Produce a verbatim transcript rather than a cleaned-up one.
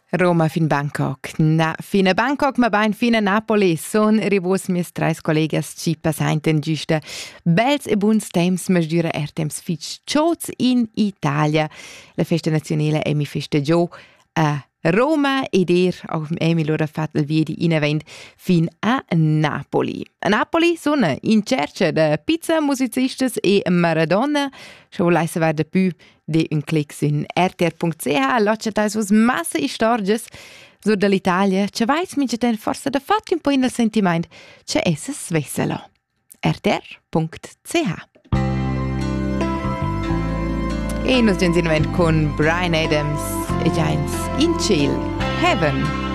Roma fin Bangkok. Na, fina Bangkok, ma bain fina Napoli. Son rivus mis trais collegas ci passainten giusta bels e buns temps, ma sdüra er temps fitch chots in Italia. La festa nazionale è mi festeggio a Roma ed er auch emi lura fat il viedi in event fin a Napoli. A Napoli sono in cerca de pizza, musicistas e Maradona. Schau leise var de più de un clic sun r t r punct c h. Loccia tais vos massa istorges sur dall'Italia. Ce vais mince ten forse de fat un po' in el sentiment ce esse svesselo. r t r punct c h. E nos gens in event con Bryan Adams e Giants in Chill Heaven.